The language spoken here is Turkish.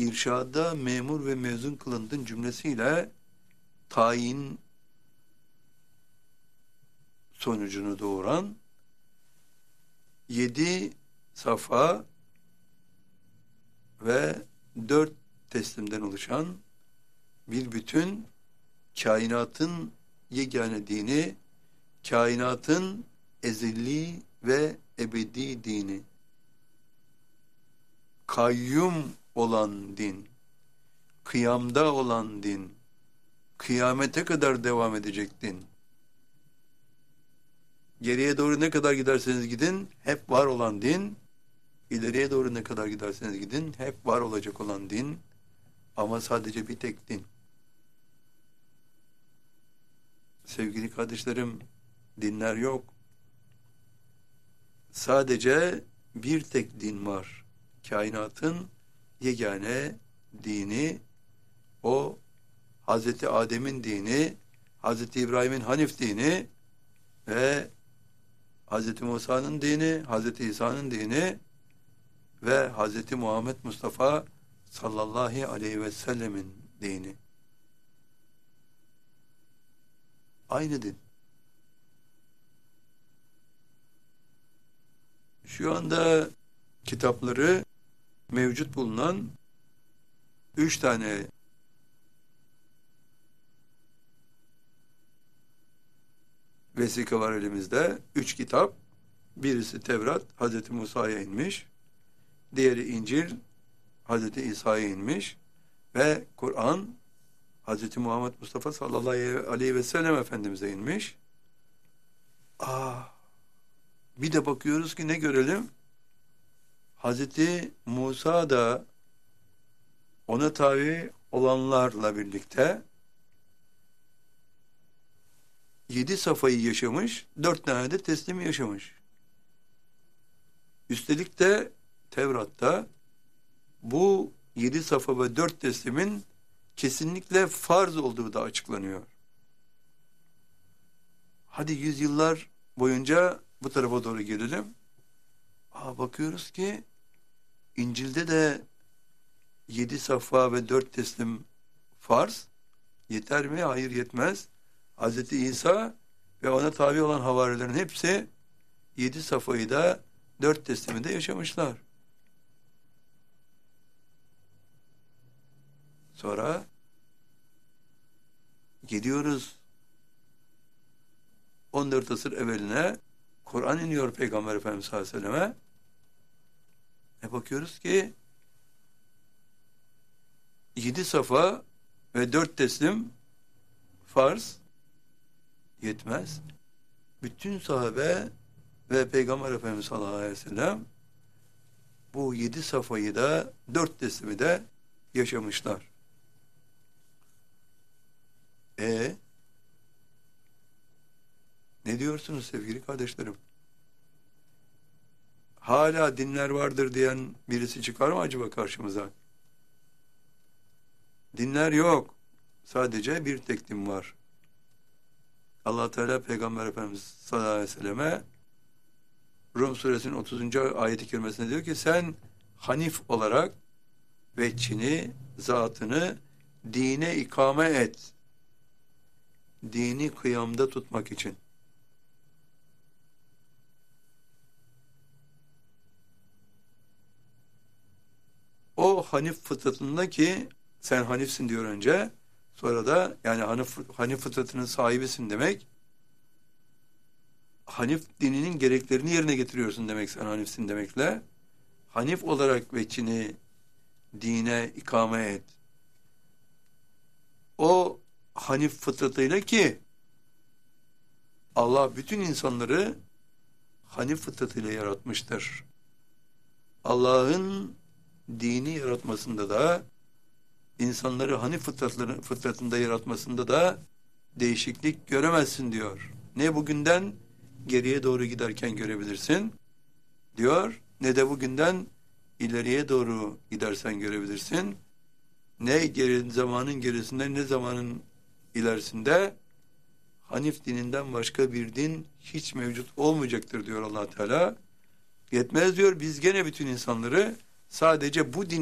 irşada memur ve mezun kılındın cümlesiyle tayin sonucunu doğuran 7 safa ve 4 teslimden oluşan bir bütün, kainatın yegane dini, kainatın ezeli ve ebedi dini, kayyum olan din, kıyamda olan din, kıyamete kadar devam edecek din. Geriye doğru ne kadar giderseniz gidin, hep var olan din. İleriye doğru ne kadar giderseniz gidin, hep var olacak olan din. Ama sadece bir tek din. Sevgili kardeşlerim, dinler yok. Sadece bir tek din var. Kainatın yegane dini, o Hazreti Adem'in dini, Hazreti İbrahim'in Hanif dini ve Hazreti Musa'nın dini, Hazreti İsa'nın dini ve Hazreti Muhammed Mustafa sallallahu aleyhi ve sellemin dini. Aynı din. Şu anda kitapları mevcut bulunan 3 tane vesika var elimizde. 3 kitap. Birisi Tevrat, Hazreti Musa'ya inmiş. Diğeri İncil, Hazreti İsa'ya inmiş. Ve Kur'an, Hazreti Muhammed Mustafa sallallahu aleyhi ve sellem Efendimiz'e inmiş. Bir de bakıyoruz ki ne görelim? Hazreti Musa da ona tabi olanlarla birlikte 7 safayı yaşamış, 4 tane de teslimi yaşamış. Üstelik de Tevrat'ta bu 7 safa ve 4 teslimin kesinlikle farz olduğu da açıklanıyor. Hadi yüzyıllar boyunca bu tarafa doğru gelelim. Bakıyoruz ki İncil'de de 7 safa ve 4 teslim farz. Yeter mi? Hayır, yetmez. Hazreti İsa ve ona tabi olan havarilerin hepsi 7 safayı da 4 teslimi de yaşamışlar. Sonra gidiyoruz 14 asır evveline, Kur'an iniyor Peygamber Efendimiz sallallahu aleyhi ve selleme. Bakıyoruz ki 7 safa ve 4 teslim farz, yetmez. Bütün sahabe ve Peygamber Efendimiz sallallahu aleyhi ve sellem bu 7 safayı da 4 teslimi de yaşamışlar. Ne diyorsunuz sevgili kardeşlerim? Hala dinler vardır diyen birisi çıkar mı acaba karşımıza? Dinler yok. Sadece bir tek din var. Allah Teala Peygamber Efendimiz sallallahu aleyhi ve selleme Rum suresinin 30. ayet-i kerimesinde diyor ki sen Hanif olarak veçhini, zatını dine ikame et. Dini kıyamda tutmak için. O Hanif fıtratındaki sen Hanifsin diyor önce, sonra da yani Hanif fıtratının sahibisin demek. Hanif dininin gereklerini yerine getiriyorsun demek, sen Hanifsin demekle. Hanif olarak veçhini dine ikame et. O Hanif fıtratıyla ki Allah bütün insanları Hanif fıtratıyla yaratmıştır. Allah'ın dini yaratmasında da, insanları Hanif fıtratında yaratmasında da değişiklik göremezsin diyor. Ne bugünden geriye doğru giderken görebilirsin diyor, ne de bugünden ileriye doğru gidersen görebilirsin. Ne zamanın gerisinde ne zamanın ilerisinde Hanif dininden başka bir din hiç mevcut olmayacaktır diyor Allah Teala. Yetmez diyor, biz gene bütün insanları sadece bu din